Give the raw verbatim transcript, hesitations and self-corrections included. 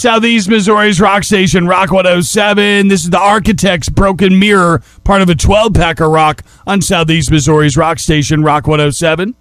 Southeast Missouri's Rock Station, Rock one oh seven. This is the Architects' Broken Mirror, part of a twelve-pack of rock on Southeast Missouri's Rock Station, Rock one oh seven.